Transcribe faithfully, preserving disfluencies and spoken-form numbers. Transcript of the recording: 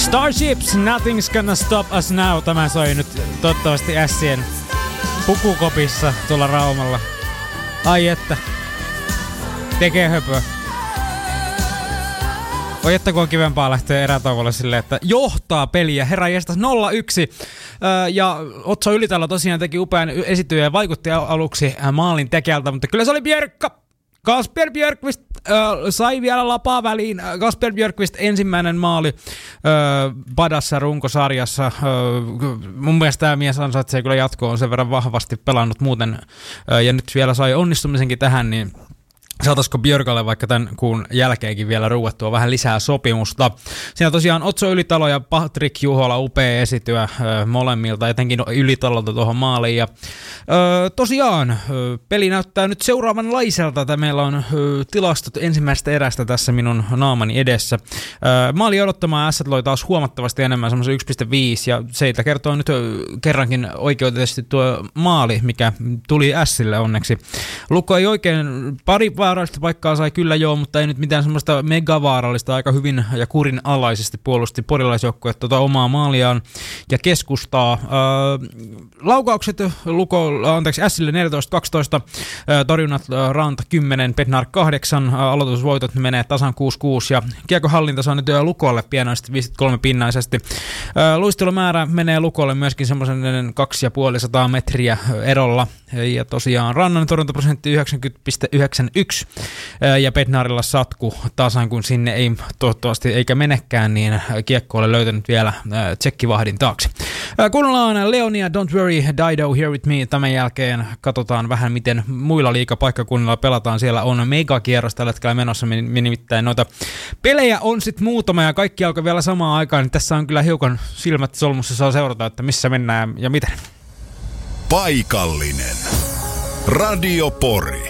Starships, Nothing's Gonna Stop Us Now. Tämä soi nyt toivottavasti Ässien pukukopissa tuolla Raumalla. Ai että. Tekee höpöä. Oi että kun on kivempaa lähteä erätauolle silleen, että johtaa peliä. Herra jestas nolla yksi. Ja Otso Ylitalo tosiaan teki upean esityön ja vaikutti aluksi maalin tekijältä, mutta kyllä se oli Björkka. Kasper Björkqvist äh, sai vielä lapaa väliin. Kasper Björkqvist ensimmäinen maali äh, Badassa runkosarjassa. Äh, mun mielestä tämä mies ansaitsee kyllä jatkoon, on sen verran vahvasti pelannut muuten. Äh, ja nyt vielä sai onnistumisenkin tähän, niin saataisiko Björkalle vaikka tämän kuun jälkeenkin vielä ruuattua vähän lisää sopimusta. Siinä tosiaan Otso Ylitalo ja Patrik Juhola upea esityä ö, molemmilta, etenkin Ylitalolta tuohon maaliin. Ja, ö, tosiaan ö, peli näyttää nyt seuraavanlaiselta, että meillä on ö, tilastot ensimmäistä erästä tässä minun naamani edessä. Ö, maali odottamaan Ässät loi taas huomattavasti enemmän, semmoisen yksi pilkku viisi, ja seitä kertoo nyt ö, kerrankin oikeuteisesti tuo maali, mikä tuli Ässille onneksi. Lukko ei oikein pari vaarallista paikkaa sai kyllä joo, mutta ei nyt mitään semmoista megavaarallista, aika hyvin ja kurinalaisesti puolusti porilaisjoukkue tuota omaa maaliaan ja keskustaa. Äh, laukaukset Luko, anteeksi, Ässille neljätoista kaksitoista, äh, torjunnat äh, Ranta kymmenen, Bednar kahdeksan, äh, aloitusvoitot menee tasan kuusi kuusi ja kiekohallinta saa nyt Lukolle pienoisesti viisikymmentäkolme pinnaisesti. Äh, luistelumäärä menee Lukolle myöskin semmoisen kaksisataaviisikymmentä metriä erolla ja tosiaan Rannan torjuntaprosentti yhdeksänkymmentä pilkku yhdeksänkymmentäyksi ja Bednarilla satku tasan kun sinne ei toivottavasti eikä menekään, niin kiekko ole löytänyt vielä tsekkivahdin taakse. Kuunnellaan Leonia, Don't Worry, Dido, Here With Me. Tämän jälkeen katsotaan vähän miten muilla liigapaikkakunnilla pelataan. Siellä on megakierros tällä hetkellä menossa, nimittäin noita pelejä on sitten muutama ja kaikki alkoi vielä samaan aikaan, niin tässä on kyllä hiukan silmät solmussa, saa seurata, että missä mennään ja miten. Paikallinen. Radio Pori.